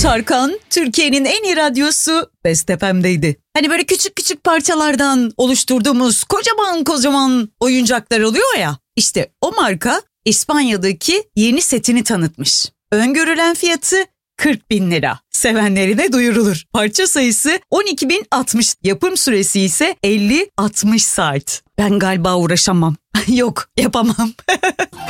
Tarkan, Türkiye'nin en iyi radyosu Best FM'deydi. Hani böyle küçük küçük parçalardan oluşturduğumuz kocaman kocaman oyuncaklar oluyor ya. İşte o marka İspanya'daki yeni setini tanıtmış. Öngörülen fiyatı 40.000 lira. Sevenlerine duyurulur. Parça sayısı 12.060. Yapım süresi ise 50-60 saat. Ben galiba uğraşamam. Yok, yapamam.